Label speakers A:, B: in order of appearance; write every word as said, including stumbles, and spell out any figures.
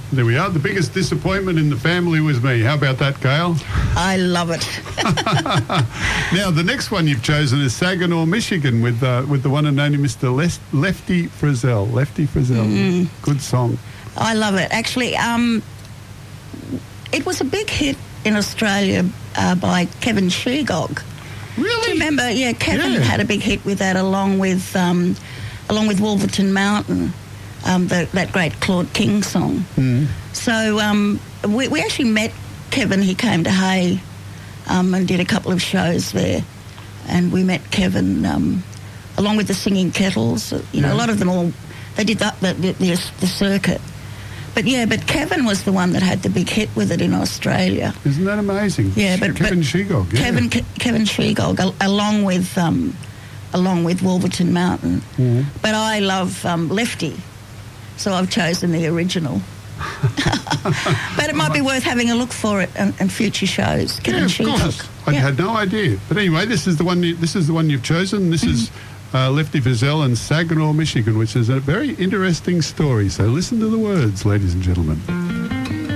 A: There we are. The biggest disappointment in the family was me. How about that, Gail?
B: I love it.
A: Now, the next one you've chosen is Saginaw, Michigan, with uh, with the one and only Mister Les- Lefty Frizzell. Lefty Frizzell.
B: Mm.
A: Good song.
B: I love it. Actually, um, it was a big hit in Australia uh, by Kevin Sheegog.
A: Really?
B: Do you remember? Yeah, Kevin
A: Yeah.
B: had a big hit with that, along with um, along with Wolverton Mountain, um, the, that great Claude King song.
A: Mm.
B: So um, we, we actually met Kevin. He came to Hay um, and did a couple of shows there, and we met Kevin um, along with the Singing Kettles. You know,
A: Yeah.
B: a lot of them all they did that, the, the, the, the circuit. But yeah, but Kevin was the one that had the big hit with it in Australia.
A: Isn't that amazing?
B: Yeah, but
A: Kevin
B: but
A: Sheegog. Yeah.
B: Kevin Ke- Kevin Sheegog, al- along with um, along with Wolverton Mountain.
A: Mhm.
B: But I love um, Lefty, so I've chosen the original. But it might be worth having a look for it in, in future shows. Kevin
A: Yeah, of
B: Sheegog.
A: course. I
B: Yeah.
A: had no idea. But anyway, this is the one. You, this is the one you've chosen. This is uh, Lefty Frizzell in Saginaw, Michigan, which is a very interesting story. So listen to the words, ladies and gentlemen.